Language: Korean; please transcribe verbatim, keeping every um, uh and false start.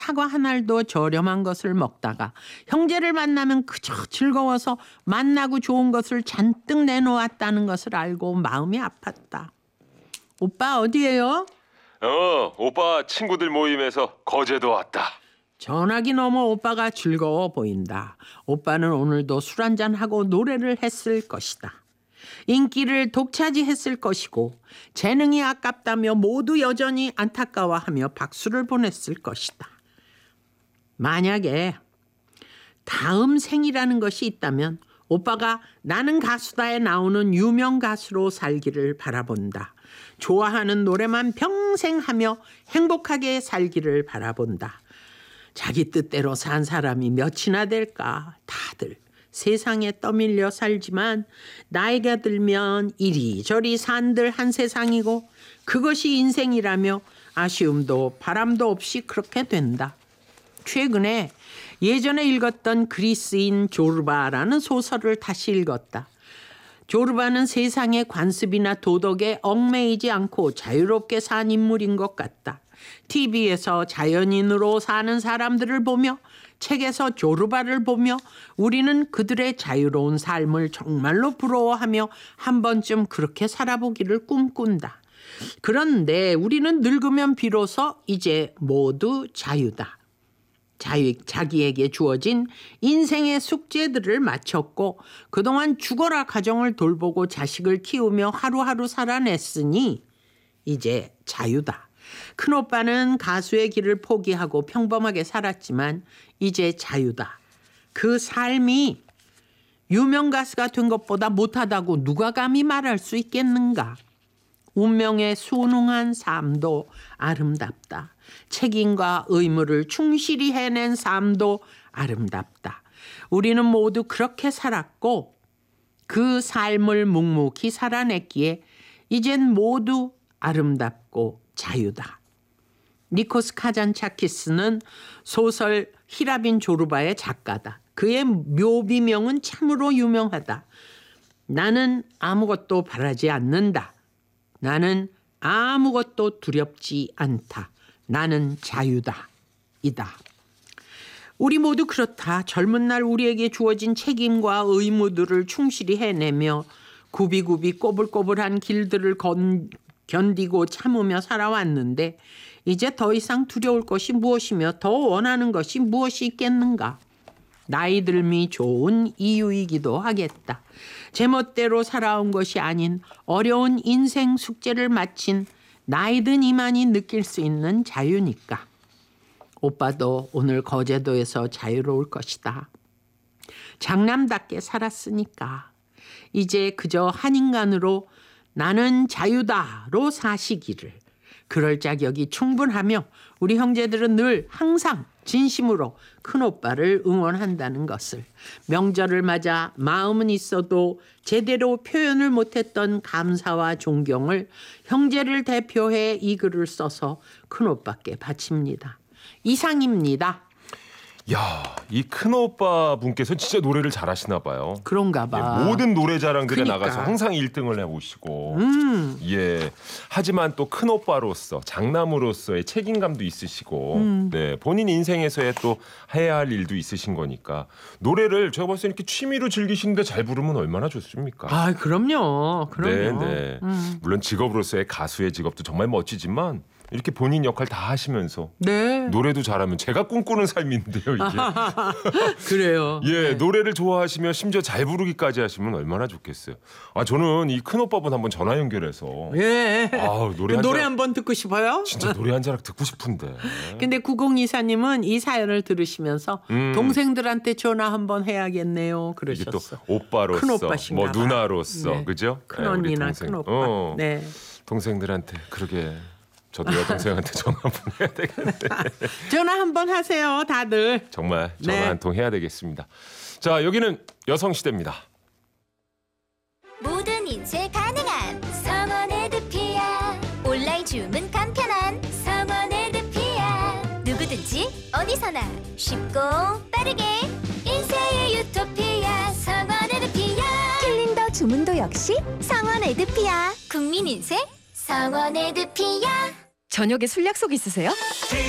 사과 한 알도 저렴한 것을 먹다가 형제를 만나면 그저 즐거워서 만나고 좋은 것을 잔뜩 내놓았다는 것을 알고 마음이 아팠다. 오빠 어디에요? 어, 오빠 친구들 모임에서 거제도 왔다. 전화기 너머 오빠가 즐거워 보인다. 오빠는 오늘도 술 한잔하고 노래를 했을 것이다. 인기를 독차지했을 것이고 재능이 아깝다며 모두 여전히 안타까워하며 박수를 보냈을 것이다. 만약에 다음 생이라는 것이 있다면 오빠가 나는 가수다에 나오는 유명 가수로 살기를 바라본다. 좋아하는 노래만 평생 하며 행복하게 살기를 바라본다. 자기 뜻대로 산 사람이 몇이나 될까? 다들 세상에 떠밀려 살지만 나이가 들면 이리저리 산들 한 세상이고 그것이 인생이라며 아쉬움도 바람도 없이 그렇게 된다. 최근에 예전에 읽었던 그리스인 조르바라는 소설을 다시 읽었다. 조르바는 세상의 관습이나 도덕에 얽매이지 않고 자유롭게 산 인물인 것 같다. 티비에서 자연인으로 사는 사람들을 보며 책에서 조르바를 보며 우리는 그들의 자유로운 삶을 정말로 부러워하며 한 번쯤 그렇게 살아보기를 꿈꾼다. 그런데 우리는 늙으면 비로소 이제 모두 자유다. 자유, 자기에게 주어진 인생의 숙제들을 마쳤고 그동안 죽어라 가정을 돌보고 자식을 키우며 하루하루 살아냈으니 이제 자유다. 큰오빠는 가수의 길을 포기하고 평범하게 살았지만 이제 자유다. 그 삶이 유명 가수가 된 것보다 못하다고 누가 감히 말할 수 있겠는가. 운명에 순응한 삶도 아름답다. 책임과 의무를 충실히 해낸 삶도 아름답다. 우리는 모두 그렇게 살았고 그 삶을 묵묵히 살아냈기에 이젠 모두 아름답고 자유다. 니코스 카잔차키스는 소설 히라빈 조르바의 작가다. 그의 묘비명은 참으로 유명하다. 나는 아무것도 바라지 않는다. 나는 아무것도 두렵지 않다. 나는 자유다. 이다. 우리 모두 그렇다. 젊은 날 우리에게 주어진 책임과 의무들을 충실히 해내며 굽이굽이 꼬불꼬불한 길들을 건, 견디고 참으며 살아왔는데 이제 더 이상 두려울 것이 무엇이며 더 원하는 것이 무엇이 있겠는가. 나이 들미 좋은 이유이기도 하겠다. 제멋대로 살아온 것이 아닌 어려운 인생 숙제를 마친 나이 든 이만이 느낄 수 있는 자유니까. 오빠도 오늘 거제도에서 자유로울 것이다. 장남답게 살았으니까. 이제 그저 한 인간으로 나는 자유다로 사시기를. 그럴 자격이 충분하며 우리 형제들은 늘 항상 진심으로 큰오빠를 응원한다는 것을. 명절을 맞아 마음은 있어도 제대로 표현을 못했던 감사와 존경을 형제를 대표해 이 글을 써서 큰오빠께 바칩니다. 이상입니다. 야, 이 큰오빠 분께서 진짜 노래를 잘하시나 봐요. 그런가 봐. 예, 모든 노래 자랑들에 그러니까. 나가서 항상 일 등을 해오시고. 음. 예. 하지만 또 큰오빠로서 장남으로서의 책임감도 있으시고 음. 네, 본인 인생에서의 또 해야 할 일도 있으신 거니까 노래를 제가 봤을 때 이렇게 취미로 즐기시는데 잘 부르면 얼마나 좋습니까? 아, 그럼요. 그럼요. 네, 네. 음. 물론 직업으로서의 가수의 직업도 정말 멋지지만 이렇게 본인 역할 다 하시면서 네. 노래도 잘하면 제가 꿈꾸는 삶인데요, 이게. 그래요. 예, 네. 노래를 좋아하시며 심지어 잘 부르기까지 하시면 얼마나 좋겠어요. 아, 저는 이 큰오빠분 한번 전화 연결해서 예. 아우, 노래 그 한 노래 자락, 한번 듣고 싶어요? 진짜 노래 한 자락 듣고 싶은데. 근데 구공이사님은 이 사연을 들으시면서 음. 동생들한테 전화 한번 해야겠네요. 이게 또 그러셨어. 오빠로서 큰오빠신가 뭐 봐. 누나로서 네. 그죠? 큰 네, 우리 언니나 동생. 큰 오빠. 어, 네. 동생들한테 그러게 저도 여동생한테 전화 한번 해야 되겠는데. 전화 한번 하세요, 다들. 정말 전화 네. 한 통 해야 되겠습니다. 자, 여기는 여성시대입니다. 모든 인쇄 가능한 성원 에드피아. 온라인 주문 간편한 성원 에드피아. 누구든지 어디서나 쉽고 빠르게 인쇄의 유토피아 성원 에드피아. 킬링더 주문도 역시 성원 에드피아. 국민 인쇄 성원 에드피아. 저녁에 술 약속 있으세요?